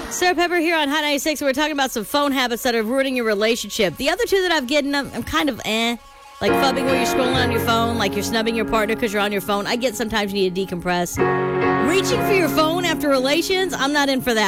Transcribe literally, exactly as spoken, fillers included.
Sarah Pepper here on Hot ninety-six. We're talking about some phone habits that are ruining your relationship. The other two that I've gotten, I'm, I'm kind of eh. Like fubbing where you're scrolling on your phone, like you're snubbing your partner because you're on your phone. I get sometimes you need to decompress. Reaching for your phone after relations, I'm not in for that.